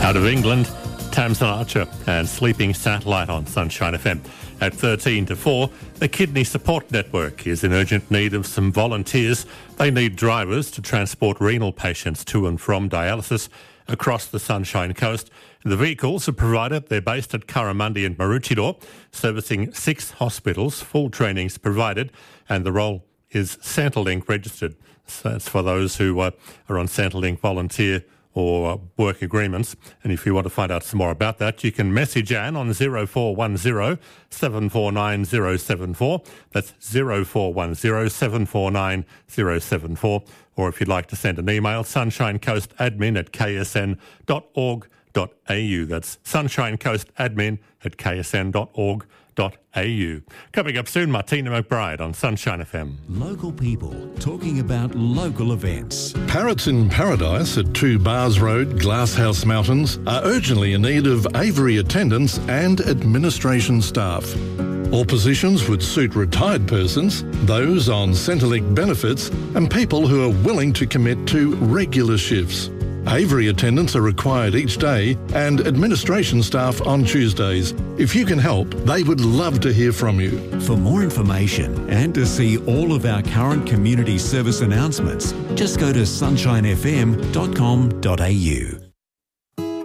Out of England, Tamsin Archer and Sleeping Satellite on Sunshine FM. At 13 to 4, the Kidney Support Network is in urgent need of some volunteers. They need drivers to transport renal patients to and from dialysis across the Sunshine Coast. The vehicles are provided. They're based at Curramundi and Maroochydore, servicing 6 hospitals. Full training's provided, and the role is Centrelink registered. So that's for those who are on Centrelink volunteer or work agreements. And if you want to find out some more about that, you can message Anne on 0410 749 074. That's 0410 749 074. Or if you'd like to send an email, sunshinecoastadmin@ksn.org.au. That's sunshinecoastadmin@ksn.org.au. Coming up soon, Martina McBride on Sunshine FM. Local people talking about local events. Parrots in Paradise at 2 Bars Road, Glasshouse Mountains are urgently in need of aviary attendants and administration staff. All positions would suit retired persons, those on Centrelink benefits, and people who are willing to commit to regular shifts. Aviary attendants are required each day and administration staff on Tuesdays. If you can help, they would love to hear from you. For more information and to see all of our current community service announcements, just go to sunshinefm.com.au.